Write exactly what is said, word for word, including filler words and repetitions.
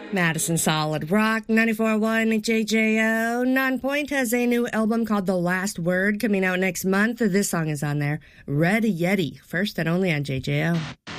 Madison Solid Rock, ninety-four point one J J O. Nonpoint has a new album called The Last Word coming out next month. This song is on there. Red Yeti, first and only on J J O.